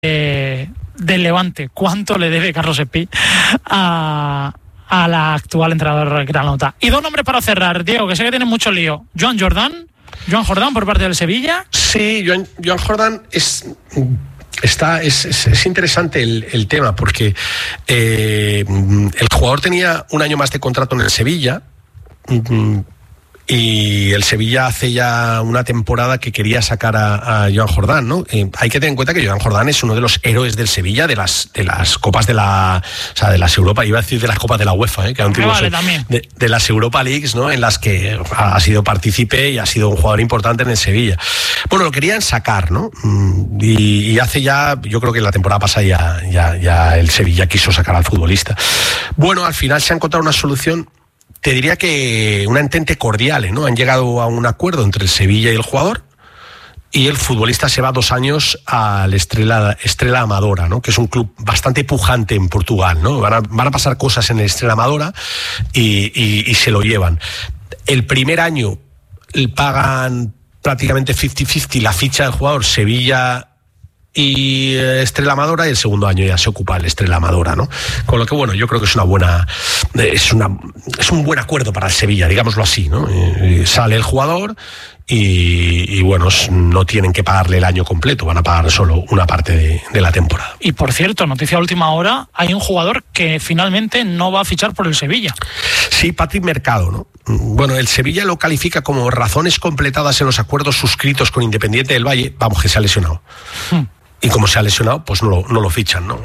del Levante. ¿Cuánto le debe Carlos Espí a la actual entrenador granota? Y dos nombres para cerrar, Diego, que sé que tienen mucho lío. Joan Jordán por parte del Sevilla. Sí, Joan Jordán es interesante el tema, porque el jugador tenía un año más de contrato en el Sevilla, y el Sevilla hace ya una temporada que quería sacar a Joan Jordán, ¿no? Hay que tener en cuenta que Joan Jordán es uno de los héroes del Sevilla de las copas de las Europa, iba a decir de las copas de la UEFA, que de las Europa Leagues, ¿no? En las que ha sido partícipe y ha sido un jugador importante en el Sevilla. Bueno, lo querían sacar, ¿no? Y hace ya, yo creo que la temporada pasada ya el Sevilla quiso sacar al futbolista. Bueno, al final se ha encontrado una solución. Te diría que una entente cordial, ¿no? Han llegado a un acuerdo entre el Sevilla y el jugador, y el futbolista se va 2 años al Estrela Amadora, ¿no? Que es un club bastante pujante en Portugal, ¿no? Van a pasar cosas en el Estrela Amadora y se lo llevan. El primer año pagan prácticamente 50-50 la ficha del jugador Sevilla y Estrela Amadora, y el segundo año ya se ocupa el Estrela Amadora, ¿no? Con lo que, bueno, yo creo que es un buen acuerdo para el Sevilla, digámoslo así, ¿no? Sale el jugador y bueno, no tienen que pagarle el año completo, van a pagar solo una parte de la temporada. Y por cierto, noticia de última hora, hay un jugador que finalmente no va a fichar por el Sevilla. Sí, Patrick Mercado, ¿no? Bueno, el Sevilla lo califica como razones completadas en los acuerdos suscritos con Independiente del Valle. Vamos, que se ha lesionado. Y como se ha lesionado, pues no lo fichan, ¿no?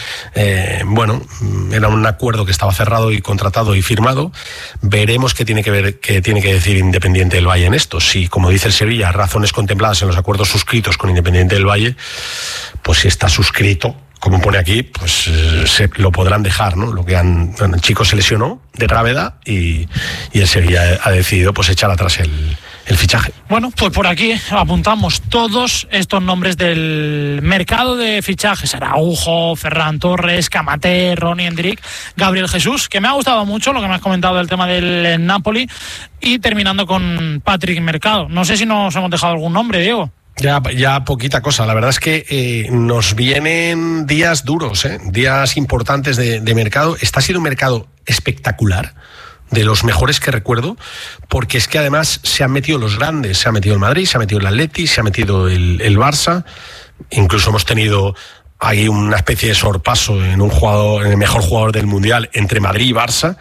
Bueno, era un acuerdo que estaba cerrado y contratado y firmado. Veremos qué tiene que decir Independiente del Valle en esto. Si, como dice el Sevilla, razones contempladas en los acuerdos suscritos con Independiente del Valle, pues si está suscrito, como pone aquí, pues se lo podrán dejar, ¿no? El chico se lesionó de gravedad y el Sevilla ha decidido pues echar atrás el fichaje. Bueno, pues por aquí apuntamos todos estos nombres del mercado de fichajes: Araujo, Ferran Torres, Camaté, Ronnie Endrick, Gabriel Jesús, que me ha gustado mucho lo que me has comentado del tema del Napoli, y terminando con Patrick Mercado. No sé si nos hemos dejado algún nombre, Diego. Ya poquita cosa. La verdad es que nos vienen días duros, días importantes de mercado. Está siendo un mercado espectacular, de los mejores que recuerdo, porque es que además se han metido los grandes, se ha metido el Madrid, se ha metido el Atleti, se ha metido el Barça, incluso hemos tenido ahí una especie de sorpaso en el mejor jugador del Mundial entre Madrid y Barça.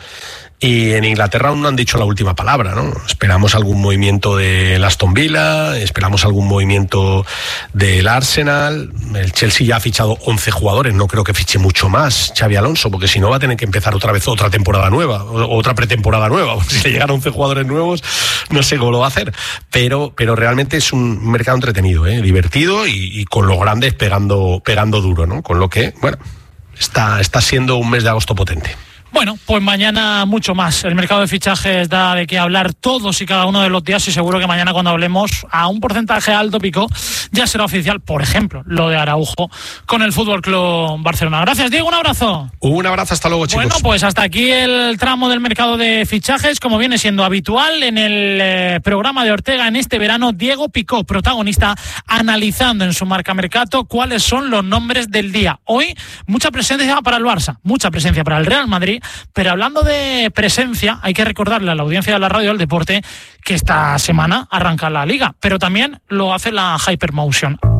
Y en Inglaterra aún no han dicho la última palabra, ¿no? Esperamos algún movimiento del Aston Villa, esperamos algún movimiento del Arsenal. El Chelsea ya ha fichado 11 jugadores, no creo que fiche mucho más Xabi Alonso, porque si no va a tener que empezar otra vez otra temporada nueva, otra pretemporada nueva. Si le llegan 11 jugadores nuevos, no sé cómo lo va a hacer. Pero realmente es un mercado entretenido, divertido y con los grandes pegando duro, ¿no? Con lo que, bueno, está siendo un mes de agosto potente. Bueno, pues mañana mucho más. El mercado de fichajes da de qué hablar todos y cada uno de los días, y seguro que mañana, cuando hablemos a un porcentaje alto, Pico, ya será oficial, por ejemplo, lo de Araujo con el Fútbol Club Barcelona. Gracias, Diego, un abrazo. Un abrazo, hasta luego, chicos. Bueno, pues hasta aquí el tramo del mercado de fichajes, como viene siendo habitual en el programa de Ortega en este verano. Diego Picó, protagonista, analizando en su Marca Mercato cuáles son los nombres del día. Hoy, mucha presencia para el Barça, mucha presencia para el Real Madrid. Pero hablando de presencia, hay que recordarle a la audiencia de la Radio del Deporte que esta semana arranca la Liga, pero también lo hace la Hypermotion.